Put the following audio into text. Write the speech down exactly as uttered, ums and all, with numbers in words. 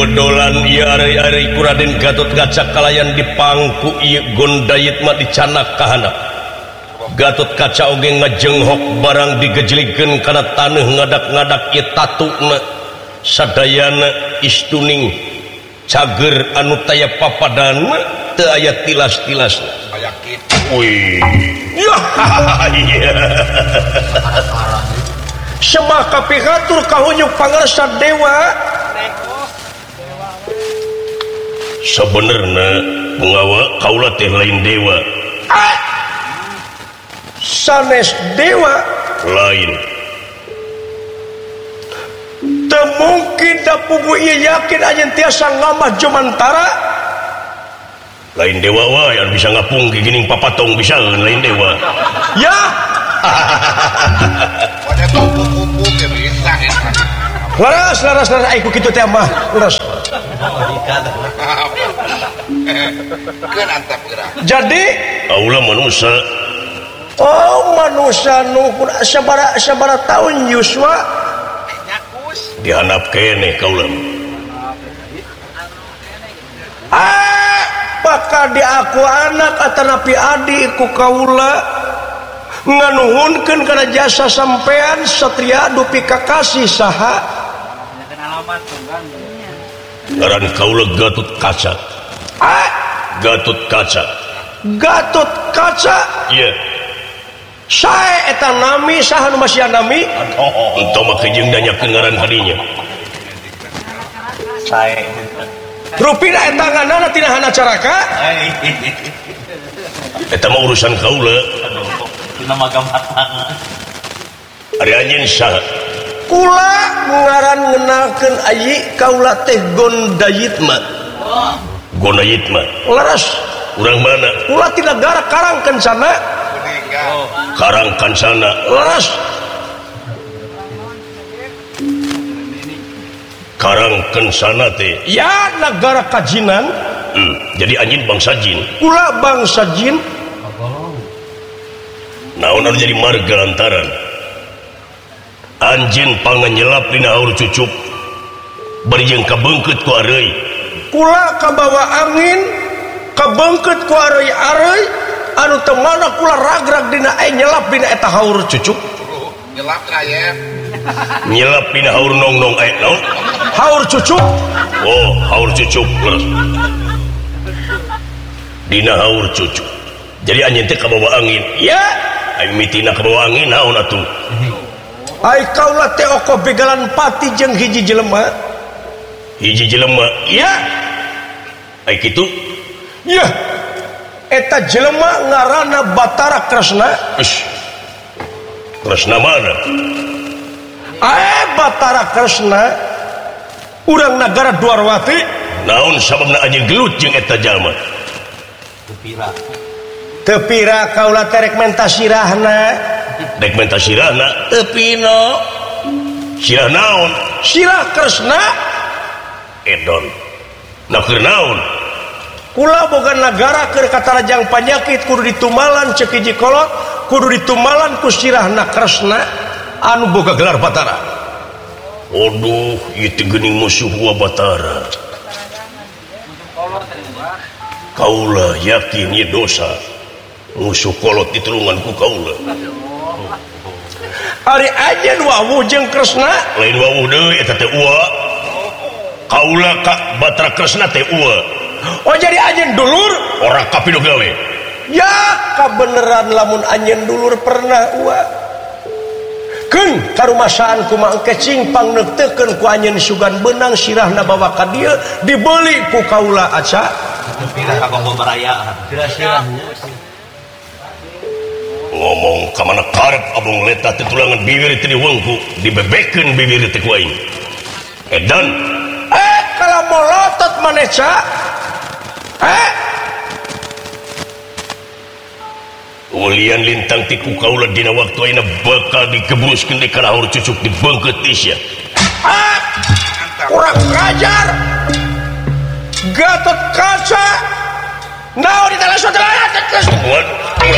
bedolan ieu ari-ari ku Raden Gatot Kaca kalayan dipangku ieu Gondayit mah dicanak kahana. Gatot Kaca oge ngajenghok barang digejlikeun kana taneuh ngadak-ngadak ieu tatuna sadayana istuning cager anu taya papadan teu aya tilas-tilasna. Aya kitu. Wih. Ya. Semah kapihatur kahunjuk pangarsa dewa. Sabenerna pengawa kaula teh lain dewa. Ah! Sanes dewa lain. Teu mungkin da pugu ieu yakin anjeun tiasa ngamah jumantara. Lain dewa wae anu bisa ngapungki geuning papatong bisaeun lain dewa. Ya. Pada kupu-kupu ge bisa eta. Laras laras laras ai ku kitu teh mah. Laras. Keun antap gerak. Jadi aula manusia. Oh manusia nu sabara sabara taun Yuswa Nyakus. dihandap kene kaula. Ah, pakar di aku anak atanapi adik ku kaula nganuhunkeun kana jasa sampean satria dupi kakasih saha. Ngaran kaula Gatot Kaca. Ah, Gatot Kaca. Gatot Kaca. Iya. Yeah. Sae eta nami saha nu masih nami? Entah mah kejeung danyakeun ngaran hadinya. Sae. Rupina eta nganana tina hana caraka? Eta mah urusan kaula. Tina magam hatang. Ari anjeun saha? Kula ngaran ngenakeun ayi kaula teh Gondayit mah. Gondayit mah. Laras Urang mana? kula ti negara Karang Kencana. Karang Kancana. Laras Karang Kencana teh. ya negara Kajinan. Hmm, jadi anjeun bangsa jin. Kula bangsa jin. Naon anu jadi marga lantaran anjeun panganyelap dina haur cucuk bari jeung kabeungkeut ku areuy. Kula kabawa angin kabeungkeut ku areuy-areuy anu teu mana kula ragrag dina eh nyelap dina eta haur cucuk. Nyelap rayep. Nyelap dina haur nong-nong aya naon? Haur cucuk. Oh, haur cucuk. Dina haur cucuk. Jadi anjeun teh kabawa angin. Ya, Ai mitina kabawa angin naon atuh? ai kaula teh oko begalan pati jeung hiji jelema. Hiji jelema. Ya, Ai kitu. ya. Eta jelema ngaranna Batara Kresna. Ush. Kresna mana? Ae Batara Kresna urang nagara Dwarwati. Naon sababna anjeun gelut jeung eta jalma? Kepira. Teu pira kaula teh rek menta sirahna. Dek menta sirahna. Teu pino. Sirah naon? Sirah Kresna. Edon. Nah keur naon? Kula boga nagara keur katarajang panyakit kudu ditumalan ceuk hiji kolot, kudu ditumalan ku sirahna Kresna anu boga gelar Batara. Aduh, ieu teh geuning musuh wa Batara. Kaula yakin ieu dosa. Musuh kolot ditulungan ku kaula. Ari ajeun wawuh jeung Kresna, Lain wawuh deui eta teh ua. Kaula ka Batara Kresna teh ua. oh jadi ajeun dulur. Ora kapido gawe. Ya kabeneran lamun anjeun dulur pernah ua. Keun karumasaan kumaha engke cingpang neuteukeun ku anjeun sugan beunang sirahna bawa ka dieu dibeli ku kaula aca. Kepira ka Kongo Baraya. Kira-kiranya. Ngomong ka mana karep abung leta teh tulangan bibir teh diwengku, dibebekeun bibir teh ku aing. Edan, Eh kalau molotot maneh ca. Eh ulian lintang ti ku kaula dina waktu ayeuna bakal digebruskeun di kana haur cucuk dibeungkeut isya. ah kurang ngajar. Gatot Kaca naon di dalam suatu layar terus